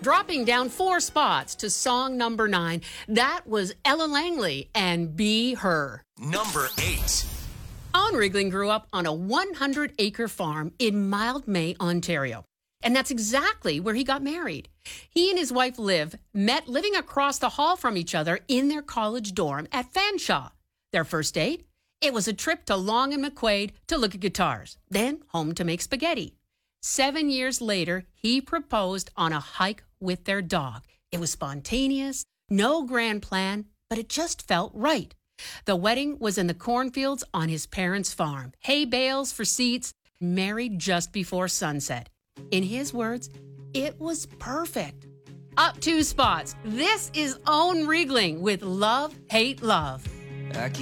Dropping down 4 spots to song number 9, that was Ella Langley and Be Her. Number 8. Alan Riegling grew up on a 100-acre farm in Mildmay, Ontario. And that's exactly where he got married. He and his wife Liv met living across the hall from each other in their college dorm at Fanshawe. Their first date? It was a trip to Long and McQuaid to look at guitars, then home to make spaghetti. 7 years later, he proposed on a hike with their dog. It was spontaneous, no grand plan, but it just felt right. The wedding was in the cornfields on his parents' farm. Hay bales for seats, married just before sunset. In his words, it was perfect. Up 2 spots. This is Owen Riegling with Love, Hate, Love.